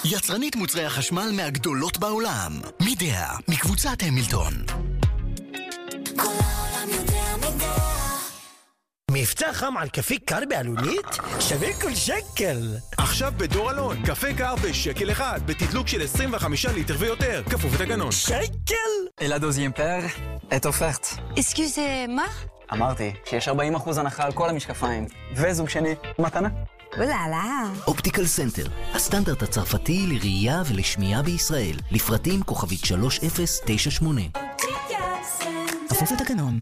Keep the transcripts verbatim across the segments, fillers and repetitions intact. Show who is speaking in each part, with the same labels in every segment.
Speaker 1: יצרנית מוצרי החשמל מהגדולות בעולם. מידע, מקבוצת המילטון.
Speaker 2: כל העולם יודע מידע.
Speaker 3: מבצע חם על קפה קר בעלונית? שווה כל שקל.
Speaker 4: עכשיו בדור אלון, קפה קר בשקל אחד, בתדלוק של עשרים וחמישה ליטר ויותר, כפוף לתקנון.
Speaker 3: שקל?
Speaker 5: Et la deuxième paire est offerte.
Speaker 2: Excusez-moi?
Speaker 5: אמרתי שיש ארבעים אחוז הנחה על כל המשקפיים, וזוג שני, מתנה.
Speaker 2: אוללה.
Speaker 6: אופטיקל סנטר, הסטנדרט הצרפתי לראייה ולשמיעה בישראל. לפרטים כוכבית שלוש אפס תשע שמונה. כפוף לתקנון.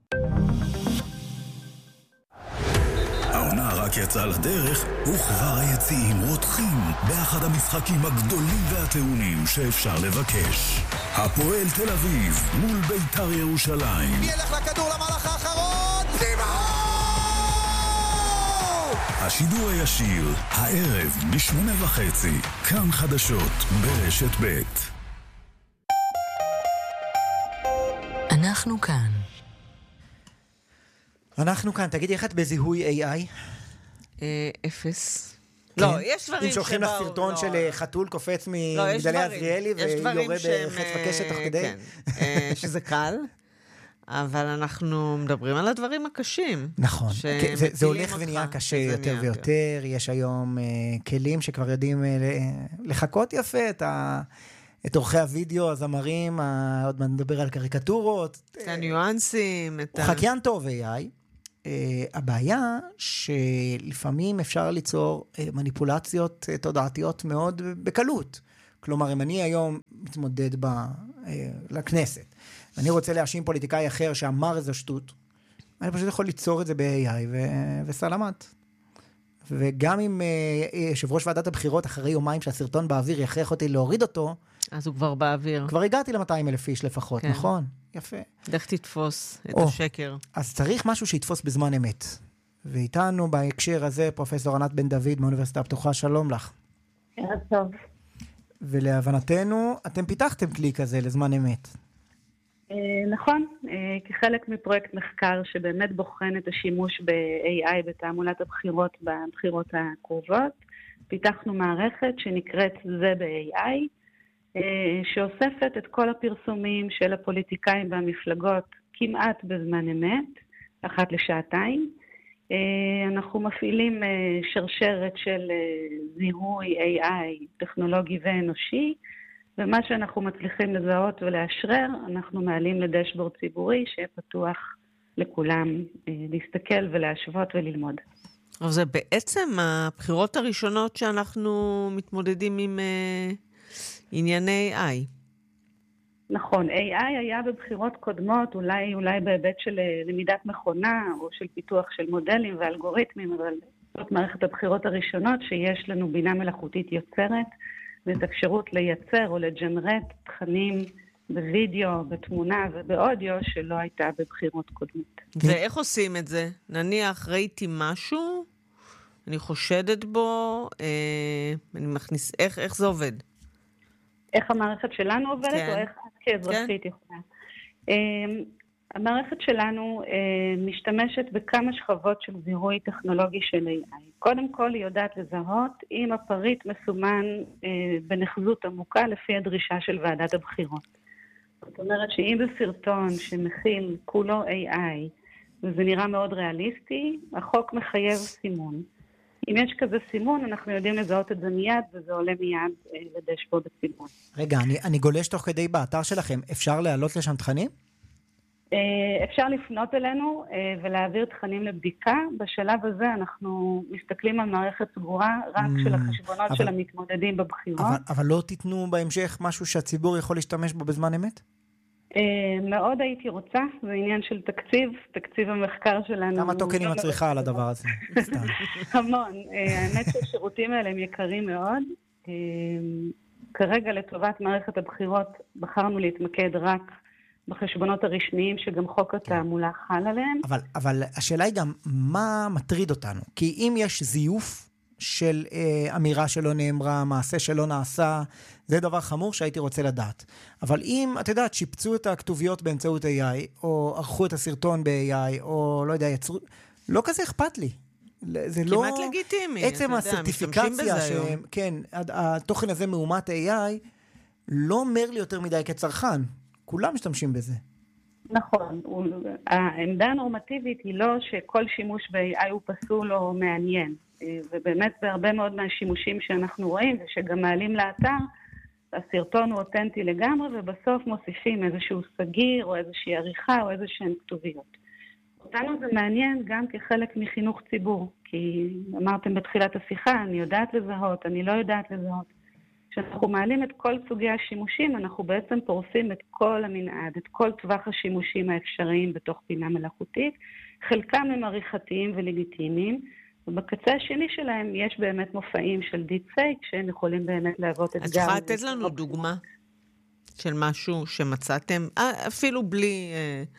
Speaker 7: העונה רק יצאה לדרך, וכבר היציעים רותחים באחד המשחקים הגדולים והטעונים שאפשר לבקש. הפועל תל אביב מול בית"ר ירושלים.
Speaker 8: ילך לכדור למהלך האחרון, דימאו!
Speaker 7: השידור הישיר, הערב בשמונה וחצי, כאן חדשות ברשת ב'.
Speaker 6: אנחנו כאן.
Speaker 9: אנחנו כאן, תגידי איך את בזיהוי איי איי?
Speaker 10: אפס. לא, יש דברים
Speaker 9: אם שולחים לך סרטון של חתול קופץ מגדלי עזריאלי ויורה בחץ וקשת תוך כדי?
Speaker 10: שזה קל, אבל אנחנו מדברים על הדברים הקשים.
Speaker 9: נכון, זה הולך ונהיה קשה יותר ויותר. יש היום כלים שכבר יודעים לחכות יפה את עורכי הוידאו, הזמרים, עוד נדבר על קריקטורות.
Speaker 10: את הניואנסים.
Speaker 9: הוא חקיין טוב איי איי. Uh, הבעיה שלפעמים אפשר ליצור uh, מניפולציות uh, תודעתיות מאוד בקלות. כלומר, אם אני היום מתמודד ב, uh, לכנסת, ואני רוצה להאשים פוליטיקאי אחר שאמר איזו שטות, אני פשוט יכול ליצור את זה ב-איי איי ו- וסלמת. וגם אם uh, יושב ראש ועדת הבחירות אחרי יומיים שהסרטון באוויר יכריח אותי להוריד אותו,
Speaker 10: אז הוא כבר באוויר.
Speaker 9: כבר הגעתי ל-מאתיים אלף איש לפחות, כן. נכון? יפה.
Speaker 10: דרך תתפוס את
Speaker 9: או,
Speaker 10: השקר.
Speaker 9: אז צריך משהו שיתפוס בזמן אמת. ואיתנו בהקשר הזה פרופסור ענת בן דוד מאוניברסיטה הפתוחה, שלום לך.
Speaker 11: ערב טוב.
Speaker 9: ולהבנתנו, אתם פיתחתם כלי כזה לזמן אמת.
Speaker 11: נכון, כחלק מפרויקט מחקר שבאמת בוחן את השימוש ב-איי איי בתעמולת הבחירות בבחירות הקרובות, פיתחנו מערכת שנקראת זה ב-איי איי, שאוספת את כל הפרסומים של הפוליטיקאים והמפלגות כמעט בזמן אמת, אחת לשעתיים. אנחנו מפעילים שרשרת של זיהוי איי איי טכנולוגי ואנושי, ומה שאנחנו מצליחים לזהות ולאשרר, אנחנו מעלים לדשבורד ציבורי שפתוח לכולם להסתכל ולהשוות וללמוד.
Speaker 10: אבל זה בעצם הבחירות הראשונות שאנחנו מתמודדים עם ענייני איי איי.
Speaker 11: נכון, איי איי היה בבחירות קודמות, אולי, אולי בהיבט של למידת מכונה, או של פיתוח של מודלים ואלגוריתמים, אבל זאת מערכת הבחירות הראשונות שיש לנו בינה מלאכותית יוצרת, ואת אפשרות לייצר או לג'נרט תכנים בווידאו, בתמונה ובאודיו שלא הייתה בבחירות קודמות.
Speaker 10: ואיך עושים את זה? נניח ראיתי משהו, אני חושדת בו, אה, אני מכניס, איך, איך זה עובד?
Speaker 11: איך המערכת שלנו עובדת, כן. או איך את כאזרחית כן. יכולה. Uh, המערכת שלנו uh, משתמשת בכמה שכבות של זיהוי טכנולוגי של איי איי. קודם כל היא יודעת לזהות אם הפריט מסומן uh, בנחזות עמוקה לפי הדרישה של ועדת הבחירות. זאת אומרת שאם בסרטון שמכיל כולו איי איי, וזה נראה מאוד ריאליסטי, החוק מחייב סימון. אם יש כזה סימון, אנחנו יודעים לזהות את זה מיד, וזה עולה מיד אה, לדשבורד הסימון.
Speaker 9: רגע, אני, אני גולש תוך כדי באתר שלכם. אפשר להעלות לשם תכנים?
Speaker 11: אה, אפשר לפנות אלינו אה, ולהעביר תכנים לבדיקה. בשלב הזה אנחנו מסתכלים על מערכת סגורה רק mm, של החשבונות אבל, של המתמודדים בבחירות.
Speaker 9: אבל, אבל לא תיתנו בהמשך משהו שהציבור יכול להשתמש בו בזמן אמת?
Speaker 11: מאוד הייתי רוצה, זה עניין של תקציב, תקציב המחקר שלנו.
Speaker 9: כמה טוקנים את צריכה על הדבר הזה?
Speaker 11: המון. האמת שהשירותים האלה הם יקרים מאוד. כרגע לטובת מערכת הבחירות בחרנו להתמקד רק בחשבונות הרשמיים שגם חוק התעמולה חל עליהם.
Speaker 9: אבל, אבל השאלה היא גם מה מטריד אותנו? כי אם יש זיוף של אה, אמירה שלא נאמרה, מעשה שלא נעשה, זה דבר חמור שהייתי רוצה לדעת. אבל אם, את יודעת, שיפצו את הכתוביות באמצעות איי איי, או ערכו את הסרטון ב-איי איי, או לא יודע, יצרו, לא כזה אכפת לי. זה לא...
Speaker 10: כמעט לגיטימי.
Speaker 9: עצם הסרטיפיקציה, שהם, כן, התוכן הזה מאומת איי איי, לא אומר לי יותר מדי כצרכן. כולם משתמשים בזה.
Speaker 11: נכון. העמדה הנורמטיבית היא לא שכל שימוש ב-איי איי הוא פסול או מעניין. ובאמת בהרבה מאוד מהשימושים שאנחנו רואים, ושגם מעלים לאתר, הסרטון הוא אותנטי לגמרי, ובסוף מוסיפים איזשהו סגיר, או איזושהי עריכה, או איזשהן כתוביות. אותנו זה מעניין גם כחלק מחינוך ציבור, כי אמרתם בתחילת השיחה, אני יודעת לזהות, אני לא יודעת לזהות. כשאנחנו מעלים את כל סוגי השימושים, אנחנו בעצם פורסים את כל המנעד, את כל טווח השימושים האפשריים בתוך בינה מלאכותית. חלקם הם עריכתיים ולגיטימיים, ובקצה השני שלהם יש באמת מופעים של דיפ פייק, שהם יכולים באמת להוות אתגר.
Speaker 10: אז צריכה לתת לנו דוגמה של משהו שמצאתם, אפילו בלי...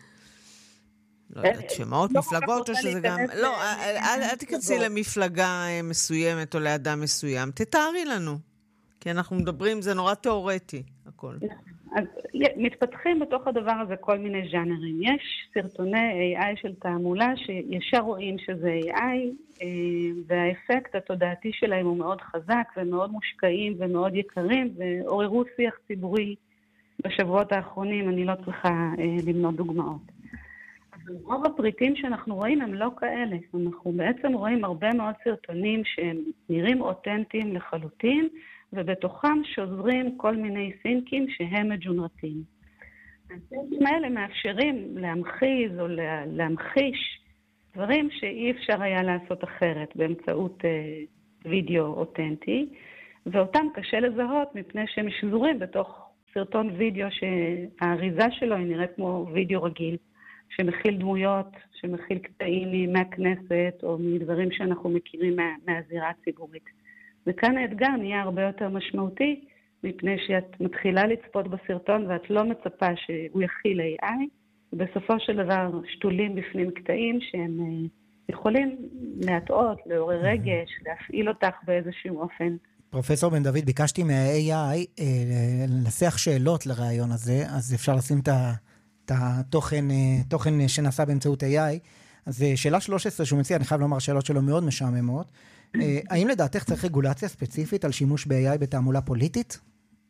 Speaker 10: לא יודעת, שמות, מפלגות, או שזה גם... לא, אל תכנסי למפלגה מסוימת או לאדם מסוים, תתארי לנו. כי אנחנו מדברים, זה נורא תיאורטי, הכל.
Speaker 11: אז מתפתחים בתוך הדבר הזה כל מיני ז'אנרים. יש סרטוני איי איי של תעמולה שישר רואים שזה איי איי, והאפקט התודעתי שלהם הוא מאוד חזק ומאוד מושקעים ומאוד יקרים, ועוררו שיח ציבורי בשבועות האחרונים, אני לא צריכה למנות דוגמאות. רוב הפריטים שאנחנו רואים הם לא כאלה. אנחנו בעצם רואים הרבה מאוד סרטונים שהם נראים אותנטיים לחלוטין, ובתוכם שוזרים כל מיני סינקים שהם מג'ונרטיים. הסינקים האלה מאפשרים להמחיז או להמחיש דברים שאי אפשר היה לעשות אחרת באמצעות אה, וידאו אותנטי, ואותם קשה לזהות מפני שהם שזורים בתוך סרטון וידאו שהאריזה שלו היא נראית כמו וידאו רגיל, שמכיל דמויות, שמכיל קטעים מהכנסת או מדברים שאנחנו מכירים מה, מהזירה הציבורית. וכאן האתגר נהיה הרבה יותר משמעותי, מפני שאת מתחילה לצפות בסרטון ואת לא מצפה שהוא יכיל איי איי, ובסופו של דבר שתולים בפנים קטעים שהם יכולים להטעות, לעורר רגש, להפעיל אותך באיזשהו אופן.
Speaker 9: פרופסור בן דוד, ביקשתי מה-איי איי לנסח שאלות לרעיון הזה, אז אפשר לשים את ה... את התוכן, תוכן שנעשה באמצעות איי איי. אז שאלה שלוש עשרה שהוא מציע, אני חייב לומר, שאלות שלו מאוד משעממות. האם לדעתך צריך רגולציה ספציפית על שימוש ב-איי איי בתעמולה פוליטית?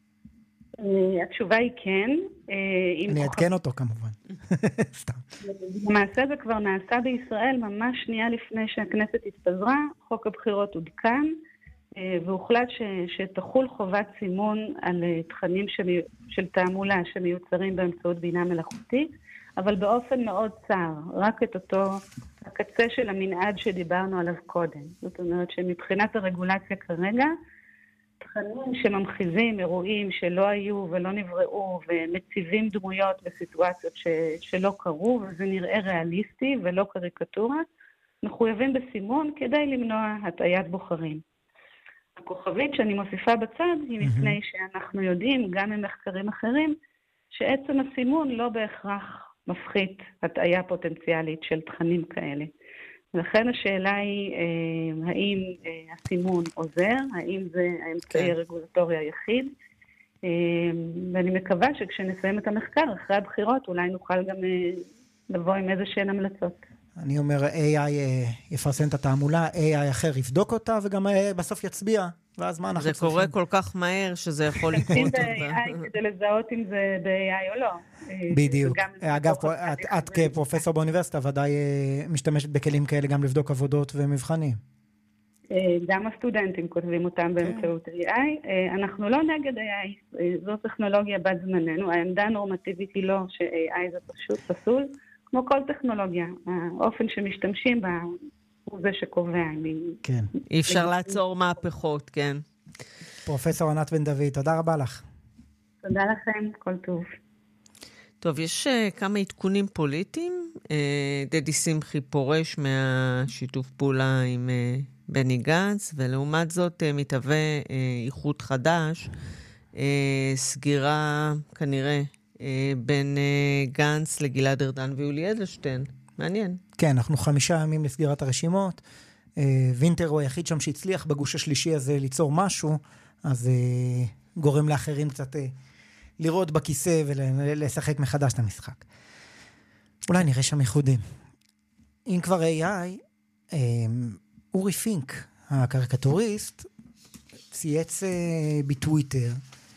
Speaker 11: התשובה היא כן.
Speaker 9: אני אעדכן אותו כמובן. סתם.
Speaker 11: למעשה זה כבר נעשה בישראל ממש שנייה לפני שהכנסת התפזרה, חוק הבחירות עודכן, והוחלט ש, שתחול חובת סימון על תכנים של, של תעמולה שמיוצרים באמצעות בינה מלאכותית, אבל באופן מאוד צר, רק את אותו הקצה של המנעד שדיברנו עליו קודם. זאת אומרת שמבחינת הרגולציה כרגע, תכנים שממחיזים אירועים שלא היו ולא נבראו, ומציבים דמויות בסיטואציות ש, שלא קרו, וזה נראה ריאליסטי ולא קריקטורה, מחויבים בסימון כדי למנוע הטעיית בוחרים. הכוכבית שאני מוסיפה בצד היא מפני שאנחנו יודעים, גם ממחקרים אחרים, שעצם הסימון לא בהכרח מפחית הטעיה פוטנציאלית של תכנים כאלה. לכן השאלה היא, האם הסימון עוזר, האם זה האמצעי הרגולטורי היחיד, ואני מקווה שכשנסיים את המחקר, אחרי הבחירות, אולי נוכל גם לבוא עם איזה שהן המלצות.
Speaker 9: אני אומר, איי איי יפרסם את התעמולה, איי איי אחר יבדוק אותה, וגם בסוף בסוף ואז מה אנחנו
Speaker 10: צריכים? זה קורה כל כך מהר, שזה יכול לקרות.
Speaker 11: ב-איי איי כדי לזהות אם זה ב-איי איי או לא.
Speaker 9: בדיוק. אגב, את כפרופסור באוניברסיטה, ודאי משתמשת בכלים כאלה גם לבדוק עבודות ומבחנים.
Speaker 11: גם הסטודנטים כותבים אותם באמצעות איי איי. אנחנו לא נגד איי איי, זו טכנולוגיה בת זמננו. העמדה הנורמטיבית היא לא ש-איי איי זה פשוט פסול. כמו כל טכנולוגיה, האופן שמשתמשים בה הוא זה שקובע.
Speaker 9: כן.
Speaker 10: אי אפשר לעצור מהפכות, כן.
Speaker 9: פרופסור ענת בן דוד, תודה רבה לך.
Speaker 11: תודה לכם, כל טוב.
Speaker 10: טוב, יש uh, כמה עדכונים פוליטיים. Uh, דדי שמחי פורש מהשיתוף פעולה עם uh, בני גנץ, ולעומת זאת uh, מתהווה uh, איחוד חדש, uh, סגירה כנראה, בין גנץ לגלעד ארדן ויולי אדלשטיין. מעניין.
Speaker 9: כן, אנחנו חמישה ימים לסגירת הרשימות. וינטר הוא היחיד שם שהצליח בגוש השלישי הזה ליצור משהו, אז גורם לאחרים קצת לראות בכיסא ולשחק מחדש את המשחק. אולי נראה שם ייחודים. אם כבר איי איי, אורי פינק, הקריקטוריסט, צייץ בטוויטר,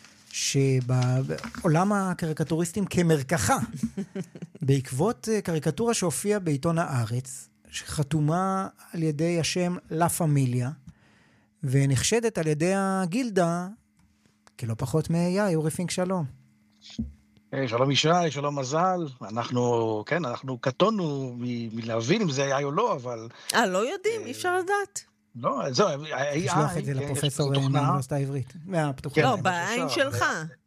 Speaker 9: שבעולם הקריקטוריסטים כמרקחה, בעקבות קריקטורה שהופיעה בעיתון הארץ, שחתומה על ידי השם לה פמיליה, ונחשדת על ידי הגילדה, כלא פחות מ-איי איי, אורי פינק, שלום.
Speaker 12: שלום ישי, שלום מזל. אנחנו, כן, אנחנו קטונו מלהבין אם זה איי איי או לא, אבל...
Speaker 10: אה, לא יודעים, אי אפשר לדעת.
Speaker 12: לא, זהו, איי איי...
Speaker 9: תשלוח את זה לפרופסור מהאוניברסיטה העברית.
Speaker 10: לא, בעין שלך.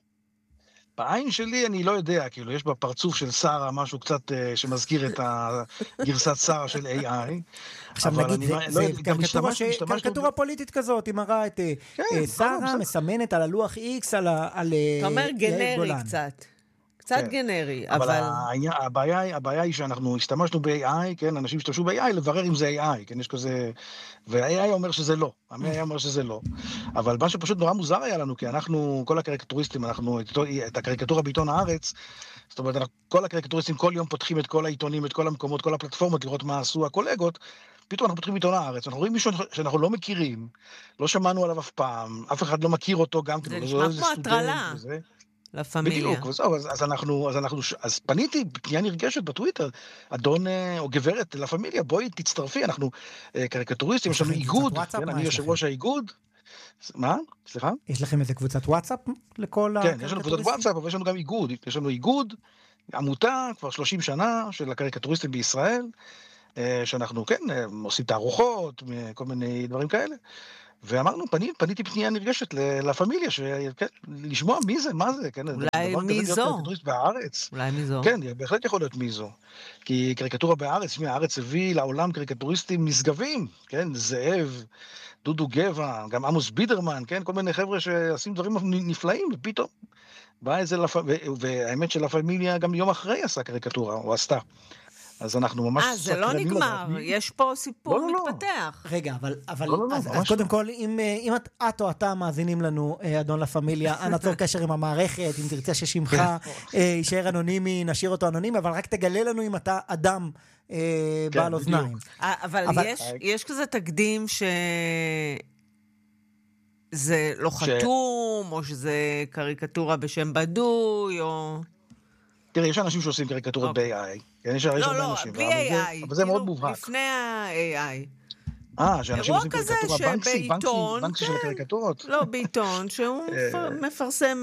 Speaker 12: בעין שלי אני לא יודע, כאילו, יש בפרצוף של שרה משהו קצת שמזכיר את הגרסת שרה של איי איי.
Speaker 9: עכשיו נגיד, זה קריקטורה פוליטית כזאת, היא מראה את שרה מסמנת על הלוח איקס, על יאיר גולן.
Speaker 10: אתה אומר גנרי קצת. קצת גנרי, אבל...
Speaker 12: הבעיה היא שאנחנו השתמשנו ב-איי איי, כן, אנשים השתמשו ב-איי איי לברר אם זה איי איי, כן, יש כזה... וה-איי איי אומר שזה לא, ה-איי איי אומר שזה לא. אבל מה שפשוט נורא מוזר היה לנו, כי אנחנו, כל הקריקטוריסטים, אנחנו, את הקריקטורה בעיתון הארץ, זאת אומרת, כל הקריקטוריסטים כל יום פותחים את כל העיתונים, את כל המקומות, כל הפלטפורמות, לראות מה עשו הקולגות, פתאום אנחנו פותחים בעיתון הארץ, אנחנו רואים מישהו שאנחנו לא מכירים, לא שמענו עליו אף פעם, אף אחד לא מכיר אותו גם,
Speaker 10: זה נשמע כמו הטרלה. לפמיליה.
Speaker 12: בדיוק, וזהו, אז, אז אנחנו, אז אנחנו, אז פניתי פנייה נרגשת בטוויטר, אדון או גברת לפמיליה, בואי תצטרפי, אנחנו קריקטוריסטים, יש לנו איגוד, כן, אני יושב ראש האיגוד, מה? סליחה?
Speaker 9: יש לכם איזה קבוצת וואטסאפ לכל
Speaker 12: הקריקטוריסטים? כן, יש לנו קבוצת וואטסאפ, אבל יש לנו גם איגוד, יש לנו איגוד, עמותה, כבר שלושים שנה, של הקריקטוריסטים בישראל, שאנחנו, כן, עושים תערוכות, כל מיני דברים כאלה, ואמרנו, פני, פניתי פנייה נרגשת לפמיליה, כן, לשמוע מי זה, מה זה, כן,
Speaker 10: אולי מי זו.
Speaker 12: בארץ.
Speaker 10: אולי מי זו.
Speaker 12: כן, בהחלט יכול להיות מי זו. כי קריקטורה בארץ, מי הארץ הביא לעולם קריקטוריסטים נשגבים, כן, זאב, דודו גבע, גם עמוס בידרמן, כן, כל מיני חבר'ה שעושים דברים נפלאים, ופתאום בא איזה, לפ... והאמת של הפמיליה גם יום אחרי עשה קריקטורה, או עשתה. אז אנחנו ממש...
Speaker 10: אה, זה לא נגמר, יש פה סיפור מתפתח.
Speaker 9: רגע, אבל קודם כל, אם את או אתה מאזינים לנו, אדון לפמיליה, אנא צור קשר עם המערכת, אם תרצה ששמך יישאר אנונימי, נשאיר אותו אנונימי, אבל רק תגלה לנו אם אתה אדם בעל אוזניים.
Speaker 10: אבל יש כזה תקדים ש... זה לא חתום, או שזה קריקטורה בשם בדוי, או...
Speaker 12: תראה, יש אנשים שעושים קריקטורות ב-איי איי.
Speaker 10: לא, לא, בלי איי איי.
Speaker 12: אבל זה מאוד מובהק.
Speaker 10: לפני ה-איי איי.
Speaker 12: אה, שאנשים עושים קריקטורה בנקסי, בנקסי של הקריקטורות.
Speaker 10: לא, בעיתון, שהוא מפרסם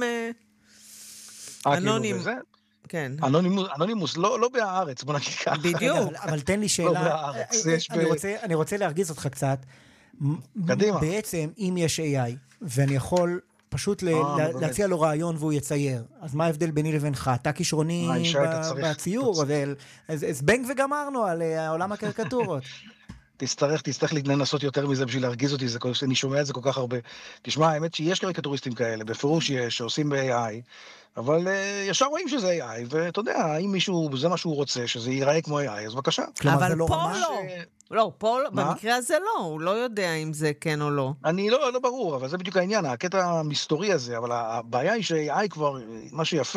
Speaker 10: אנונימוס. כן.
Speaker 12: אנונימוס, לא בהארץ, בוא נגיד ככה.
Speaker 10: בדיוק.
Speaker 9: אבל תן לי שאלה, אני רוצה להרגיז אותך קצת.
Speaker 12: קדימה.
Speaker 9: בעצם, אם יש איי איי, ואני יכול... פשוט להציע לו רעיון והוא יצייר. אז מה ההבדל ביני לבינך? אתה כישרוני בציור, אז בנג וגמרנו על עולם הקריקטורות.
Speaker 12: תצטרך, תצטרך לנסות יותר מזה בשביל להרגיז אותי, אני שומע את זה כל כך הרבה. תשמע, האמת שיש קריקטוריסטים כאלה, בפירוש יש, שעושים ב-איי איי, אבל ישר רואים שזה איי איי, ואתה יודע, אם מישהו, זה מה שהוא רוצה, שזה ייראה כמו איי איי, אז בבקשה.
Speaker 10: אבל פה לא. לא, פה, במקרה הזה לא, הוא לא יודע אם זה כן או לא.
Speaker 12: אני לא, לא ברור, אבל זה בדיוק העניין, הקטע המסתורי הזה, אבל הבעיה היא ש-איי איי כבר, מה שיפה,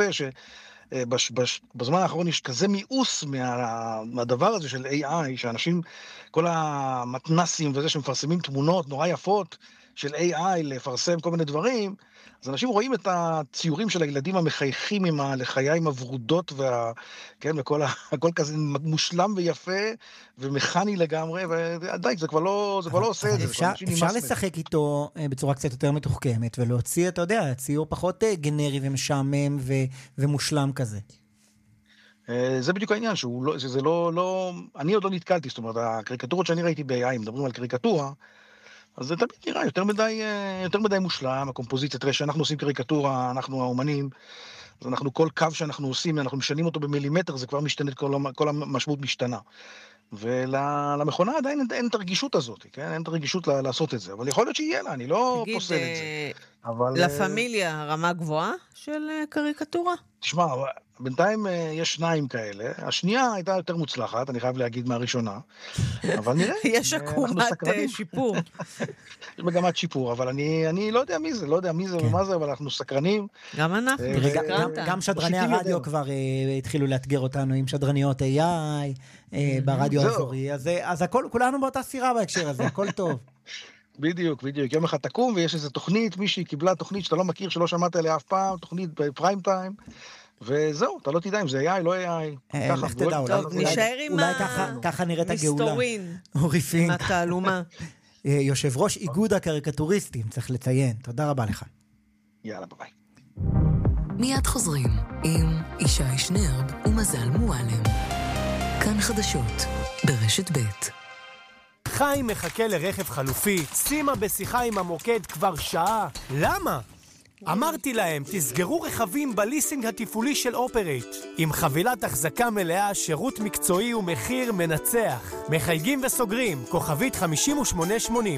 Speaker 12: שבזמן האחרון יש כזה מיאוס מהדבר הזה של איי איי, שאנשים, כל המתנסים וזה שמפרסמים תמונות נורא יפות של איי איי, לפרסם כל מיני דברים, אז אנשים רואים את הציורים של הילדים המחייכים עם הלחיים הוורודות, וה, כן, וכל ה, הכל כזה מושלם ויפה ומכני לגמרי, ודי, זה כבר לא, זה כבר לא עושה את זה.
Speaker 9: אפשר, אפשר לשחק איתו בצורה קצת יותר מתוחכמת, ולהוציא, אתה יודע, ציור פחות גנרי ומשעמם ו, ומושלם כזה.
Speaker 12: זה בדיוק העניין, שהוא לא, זה, זה לא, לא, אני עוד לא נתקלתי, זאת אומרת, הקריקטורות שאני ראיתי ב-איי איי, מדברים על קריקטורה, אז זה תמיד נראה יותר מדי, יותר מדי מושלם, הקומפוזיציה, תראה שאנחנו עושים קריקטורה, אנחנו האומנים, אז אנחנו כל קו שאנחנו עושים, אנחנו משנים אותו במילימטר, זה כבר משתנה, כל, כל המשמעות משתנה. ולמכונה עדיין אין, אין את הרגישות הזאת, כן? אין את הרגישות לעשות את זה, אבל יכול להיות שיהיה לה, אני לא תגיד, פוסל את זה.
Speaker 10: אבל... לפמיליה, רמה גבוהה של קריקטורה?
Speaker 12: תשמע, בינתיים יש שניים כאלה. השנייה הייתה יותר מוצלחת, אני חייב להגיד מהראשונה. אבל נראה.
Speaker 10: יש עקומת שיפור.
Speaker 12: יש מגמת שיפור, אבל אני, אני לא יודע מי זה, לא יודע מי זה ומה זה, אבל אנחנו סקרנים.
Speaker 10: גם אנחנו.
Speaker 9: גם שדרני הרדיו כבר התחילו לאתגר אותנו עם שדרניות איי איי ברדיו האזורי, אז הכל, כולנו באותה סירה בהקשר הזה, הכל טוב.
Speaker 12: בדיוק, בדיוק. יום אחד תקום ויש איזו תוכנית, מישהי קיבלה תוכנית שאתה לא מכיר, שלא שמעת עליה אף פעם, תוכנית בפריים טיים, וזהו, אתה לא תדע אם זה איי איי, לא איי איי.
Speaker 9: לך תדע, אולי ככה נראית הגאולה.
Speaker 10: מסתורין.
Speaker 9: אורי פינק.
Speaker 10: מהתעלומה.
Speaker 9: יושב ראש איגוד הקריקטוריסטים, צריך לציין. תודה רבה לך.
Speaker 12: יאללה, ביי.
Speaker 13: מיד חוזרים עם ישי שנרב ומזל מועלם. כאן חדשות, ברשת ב'.
Speaker 3: חיים מחכה לרכב חלופי, שימה בשיחה עם המוקד כבר שעה. למה? אמרתי להם, תסגרו רכבים בליסינג התפעולי של אופרייט. עם חבילת החזקה מלאה, שירות מקצועי ומחיר מנצח. מחייגים וסוגרים, כוכבית חמישים ושמונה שמונים.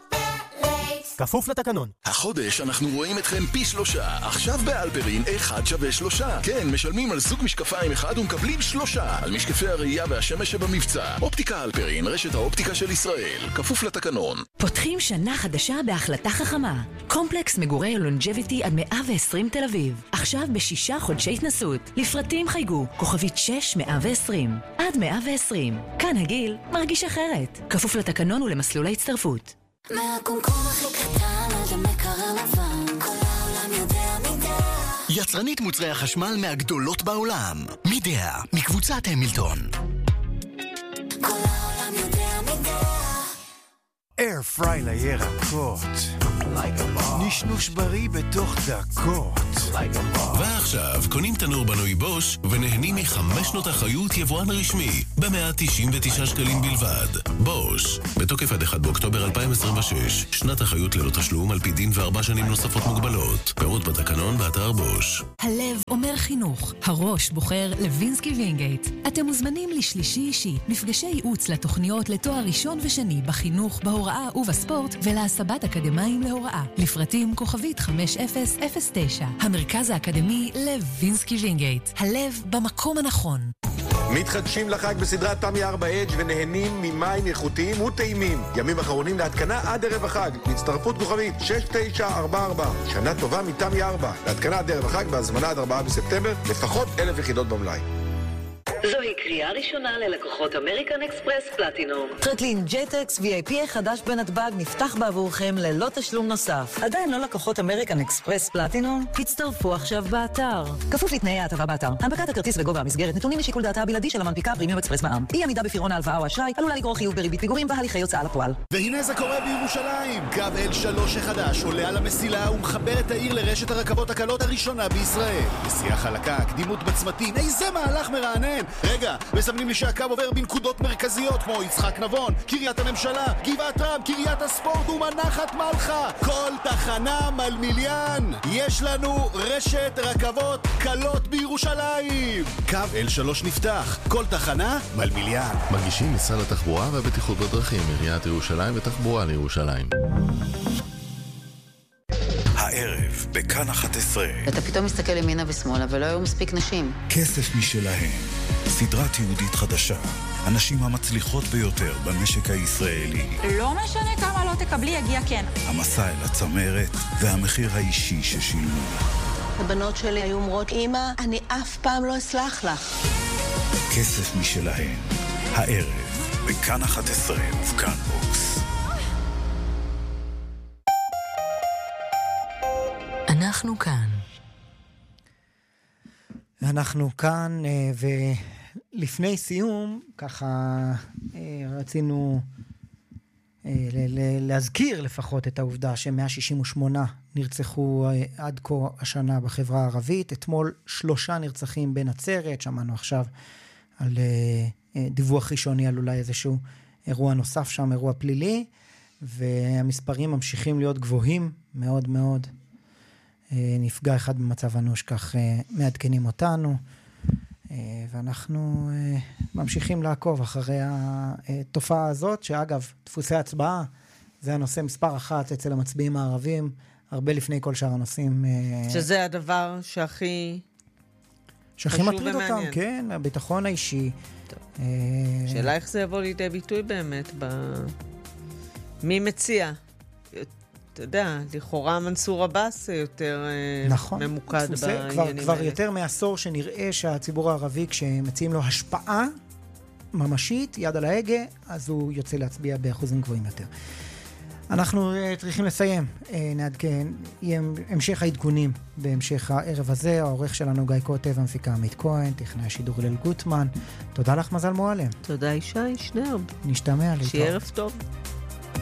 Speaker 3: כפוף לתקנון.
Speaker 7: החודש אנחנו רואים אתכם פי שלושה. עכשיו באלפרין אחד שווה שלושה. כן, משלמים על זוג משקפיים אחד ומקבלים שלושה. על משקפי הראייה והשמש שבמבצע. אופטיקה אלפרין, רשת האופטיקה של ישראל. כפוף לתקנון.
Speaker 14: פותחים שנה חדשה בהחלטה חכמה. קומפלקס מגורי לונג'ביטי עד מאה ועשרים תל אביב. עכשיו בשישה חודשי התנסות. לפרטים חייגו, כוכבית שש מאה ועשרים. עד מאה ועשרים. כאן הגיל מרגיש אחרת. כפוף לתקנון ולמסלול ההצטרפות.
Speaker 2: מהקומקום הכי קטן עד המקרר לבן, כל העולם יודע מידע.
Speaker 1: יצרנית מוצרי החשמל מהגדולות בעולם. מידע, מקבוצת המילטון.
Speaker 2: כל העולם יודע מידע.
Speaker 15: אייר פריי לירקות, נשנוש בריא בתוך דקות.
Speaker 16: ועכשיו קונים תנור בנוי בוש ונהנים מחמש שנות אחריות יבואן רשמי ב-מאה תשעים ותשעה שקלים בלבד. בוש, בתוקף עד אחד באוקטובר אלפיים עשרים ושש, שנת אחריות ללא תשלום על פי דין וארבע שנים נוספות מוגבלות. פירוט בתקנון באתר בוש.
Speaker 13: הלב אומר חינוך, הראש בוחר לוינסקי וינגייט. אתם מוזמנים לשלישי אישי, מפגשי ייעוץ לתוכניות לתואר ראשון ושני בחינוך, בהוראה ובספורט ולהסבת אקדמיים להוראה. לפרטים כוכבית חמש אפס אפס תשע. המרכז האקדמי לוינסקי וינגייט. הלב במקום הנכון.
Speaker 17: מתחדשים לחג בסדרת תמי ארבע אדג' ונהנים ממים איכותיים וטעימים. ימים אחרונים להתקנה עד ערב החג. להצטרפות כוכבית שש תשע ארבע ארבע. שנה טובה מתמי ארבע. להתקנה עד ערב החג בהזמנה עד ארבעה בספטמבר. לפחות אלף יחידות במלאי.
Speaker 18: זוהי קריאה ראשונה ללקוחות אמריקן אקספרס פלטינום.
Speaker 19: טרקלין ג'טקס וי איי פי החדש בנתב"ג נפתח בעבורכם ללא תשלום נוסף. עדיין לא לקוחות אמריקן אקספרס פלטינום? הצטרפו עכשיו באתר. כפוף לתנאי ההטבה באתר. הנפקת הכרטיס וגובה המסגרת נתונים לשיקול דעתה הבלעדי של המנפיקה פרימיום אקספרס מע"מ. אי עמידה בפירעון ההלוואה או אשראי עלולה לגרור חיוב בריבית פיגורים והליכי הוצאה לפועל.
Speaker 20: והנה זה קורה בירושלים. קו אל שלוש החדש עולה על המסילה ומחבר את העיר לרשת הרכבות הקלות הראשונה בישראל. נסיעה חלקה, קדימות בצמתים, איזה מהלך מרענן. רגע, מסמנים לי שהקו עובר בנקודות מרכזיות כמו יצחק נבון, קריית הממשלה, גבעת רם, קריית הספורט ומנחת מלכה. כל תחנה מלמיליאן. יש לנו רשת רכבות קלות בירושלים. קו אל שלוש נפתח, כל תחנה מלמיליאן.
Speaker 21: מגישים משרד התחבורה והבטיחות בדרכים, עיריית ירושלים ותחבורה לירושלים.
Speaker 7: הערב בכאן אחת עשרה.
Speaker 22: אתה פתאום מסתכל ימינה ושמאלה ולא היו מספיק נשים.
Speaker 7: כסף משלהם. סדרת יהודית חדשה. הנשים המצליחות ביותר במשק הישראלי.
Speaker 23: לא משנה כמה לא תקבלי, יגיע כן.
Speaker 7: המסע אל הצמרת והמחיר האישי ששילמו.
Speaker 22: הבנות שלי היו אומרות, אמא, אני אף פעם לא אסלח לך.
Speaker 7: כסף משלהם. הערב בכאן אחת עשרה ובכאן בוקס.
Speaker 13: אנחנו כאן.
Speaker 9: אנחנו כאן, ולפני סיום, ככה רצינו להזכיר לפחות את העובדה ש-מאה שישים ושמונה נרצחו עד כה השנה בחברה הערבית. אתמול שלושה נרצחים בנצרת, שמענו עכשיו על דיווח ראשוני על אולי איזשהו אירוע נוסף שם, אירוע פלילי, והמספרים ממשיכים להיות גבוהים מאוד מאוד. נפגע אחד במצב אנוש, כך מעדכנים אותנו, ואנחנו ממשיכים לעקוב אחרי התופעה הזאת, שאגב, דפוסי הצבעה, זה הנושא מספר אחת אצל המצביעים הערבים, הרבה לפני כל שאר הנושאים.
Speaker 10: שזה הדבר שהכי
Speaker 9: שהכי מטריד אותם, כן, הביטחון האישי.
Speaker 10: שאלה איך זה יבוא לידי ביטוי באמת, מי מציע? אתה יודע, לכאורה מנסור עבאס יותר
Speaker 9: נכון.
Speaker 10: ממוקד בעניינים
Speaker 9: כבר,
Speaker 10: האלה.
Speaker 9: כבר יותר מעשור שנראה שהציבור הערבי, כשמציעים לו השפעה ממשית, יד על ההגה, אז הוא יוצא להצביע באחוזים גבוהים יותר. אנחנו צריכים לסיים. נעדכן, יהיה המשך העדכונים בהמשך הערב הזה. העורך שלנו גיא קוטב, המפיקה עמית כהן, טכנאי השידור הלל גוטמן. תודה לך מזל מועלם.
Speaker 10: תודה ישי שנרב.
Speaker 9: נשתמע להתראות.
Speaker 10: שערב טוב.